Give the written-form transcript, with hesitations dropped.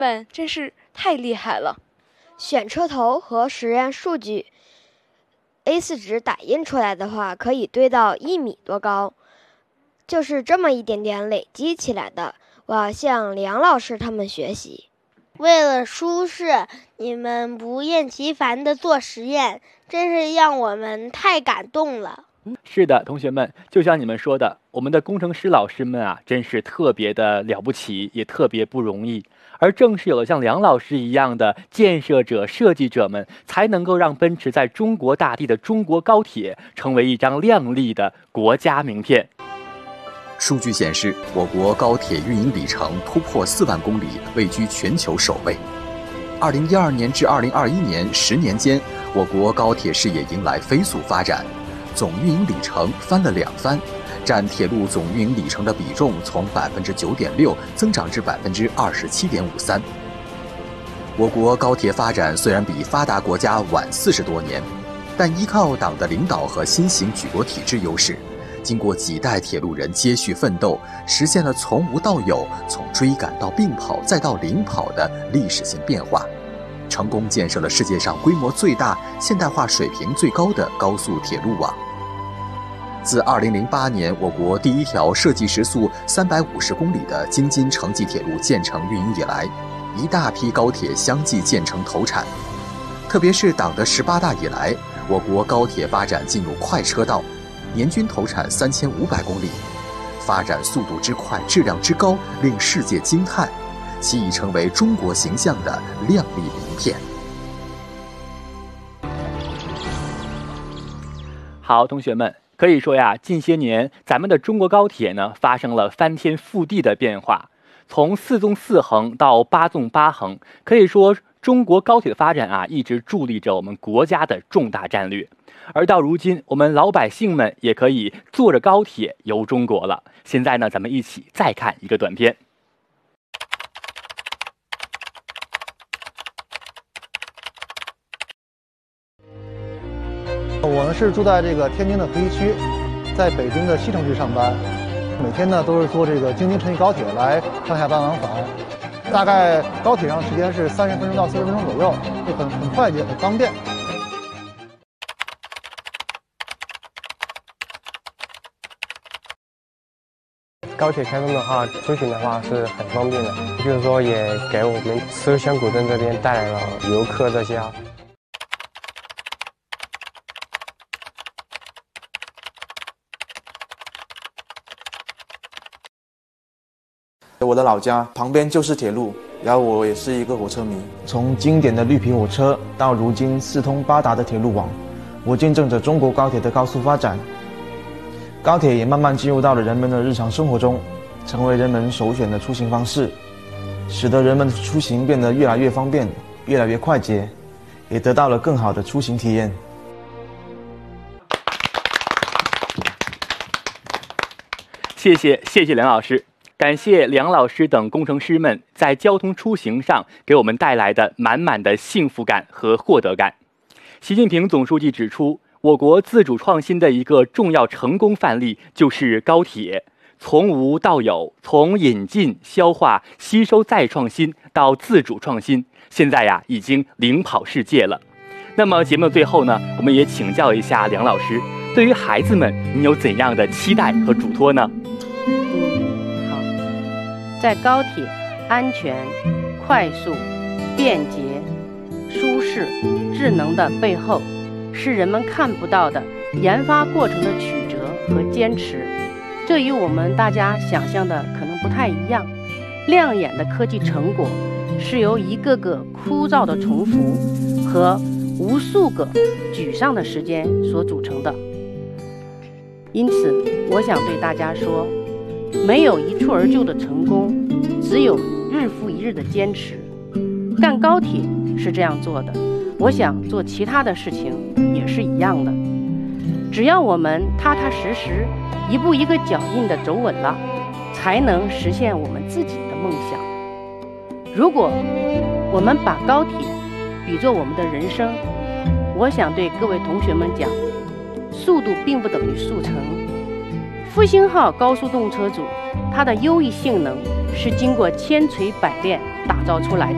们真是太厉害了。 选车头和实验数据 A4 纸打印出来的话，可以堆到1米多高，就是这么一点点累积起来的。我要向梁老师他们学习。 为了舒适，你们不厌其烦地做实验，真是让我们太感动了。 是的，同学们，就像你们说的，我们的工程师老师们啊，真是特别的了不起，也特别不容易。而正是有了像梁老师一样的建设者、设计者们，才能够让奔驰在中国大地的中国高铁成为一张亮丽的国家名片。 数据显示，我国高铁运营里程突破4万公里，位居全球首位。2012年至2021年10年间，我国高铁事业迎来飞速发展，总运营里程翻了2番，占铁路总运营里程的比重从9.6%增长至27.53%。我国高铁发展虽然比发达国家晚40多年，但依靠党的领导和新型举国体制优势，经过几代铁路人接续奋斗，实现了从无到有、从追赶到并跑再到领跑的历史性变化，成功建设了世界上规模最大、现代化水平最高的高速铁路网。自2008年我国第一条设计时速350公里的京津城际铁路建成运营以来，一大批高铁相继建成投产。特别是党的18大以来，我国高铁发展进入快车道，年均投产3500公里，发展速度之快、质量之高，令世界惊叹，其已成为中国形象的亮丽名片。 好，同学们，可以说呀，近些年咱们的中国高铁呢发生了翻天覆地的变化，从4纵4横到8纵8横，可以说中国高铁的发展啊，一直助力着我们国家的重大战略。而到如今，我们老百姓们也可以坐着高铁游中国了。现在呢，咱们一起再看一个短片。 我呢是住在这个天津的河西区，在北京的西城区上班，每天呢都是坐这个京津城际高铁来上下班往返，大概高铁上时间是30分钟到40分钟左右，就很快捷、很方便。 高铁开通的话，出行的话是很方便的，就是说也给我们思乡古镇这边带来了游客这些啊。 我的老家旁边就是铁路，然后我也是一个火车迷。 从经典的绿皮火车到如今四通八达的铁路网，我见证着中国高铁的高速发展。高铁也慢慢进入到了人们的日常生活中，成为人们首选的出行方式，使得人们的出行变得越来越方便，越来越快捷，也得到了更好的出行体验。 谢谢梁老师，感谢梁老师等工程师们在交通出行上给我们带来的满满的幸福感和获得感。习近平总书记指出，我国自主创新的一个重要成功范例就是高铁，从无到有，从引进、消化、吸收再创新到自主创新，现在呀已经领跑世界了。那么节目的最后呢，我们也请教一下梁老师，对于孩子们，你有怎样的期待和嘱托呢？ 好，在高铁安全、快速、便捷、舒适、智能的背后，是人们看不到的研发过程的曲折和坚持，这与我们大家想象的可能不太一样。亮眼的科技成果是由一个个枯燥的重复和无数个沮丧的时间所组成的。因此，我想对大家说，没有一蹴而就的成功，只有日复一日的坚持。干高铁是这样做的，我想做其他的事情也是一样的。只要我们踏踏实实、一步一个脚印地走稳了，才能实现我们自己的梦想。如果我们把高铁比作我们的人生，我想对各位同学们讲，速度并不等于速成。复兴号高速动车组，它的优异性能是经过千锤百炼打造出来的。